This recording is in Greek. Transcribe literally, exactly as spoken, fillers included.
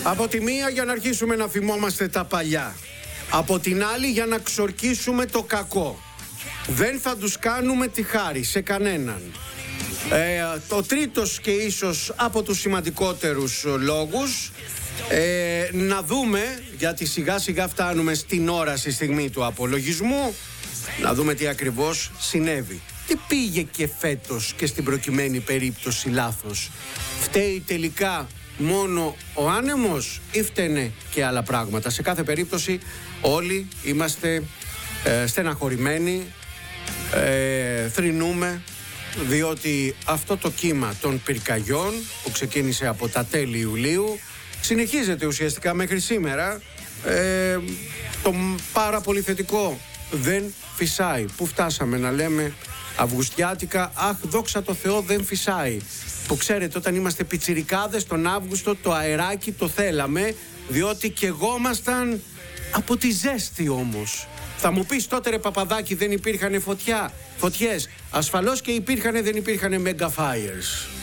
Από τη μία για να αρχίσουμε να θυμόμαστε τα παλιά. Από την άλλη για να ξορκίσουμε το κακό. Δεν θα τους κάνουμε τη χάρη σε κανέναν. Ε, το τρίτος και ίσως από τους σημαντικότερους λόγους, ε, να δούμε, γιατί σιγά σιγά φτάνουμε στην ώρα, στη στιγμή του απολογισμού, να δούμε τι ακριβώς συνέβη. Τι πήγε και φέτος και στην προκειμένη περίπτωση λάθος? Φταίει τελικά μόνο ο άνεμος ή φταίνε και άλλα πράγματα? Σε κάθε περίπτωση όλοι είμαστε ε, στεναχωρημένοι, ε, θρηνούμε, διότι αυτό το κύμα των πυρκαγιών που ξεκίνησε από τα τέλη Ιουλίου συνεχίζεται ουσιαστικά μέχρι σήμερα. Ε, το πάρα πολύ θετικό, δεν φυσάει. Πού φτάσαμε να λέμε αυγουστιάτικα, αχ δόξα τω Θεώ δεν φυσάει. Που ξέρετε, όταν είμαστε πιτσιρικάδες τον Αύγουστο το αεράκι το θέλαμε, διότι καιγόμασταν από τη ζέστη όμως. Θα μου πεις τότε ρε Παπαδάκη, δεν υπήρχαν φωτιά, φωτιές? Ασφαλώς και υπήρχαν, δεν υπήρχαν mega fires.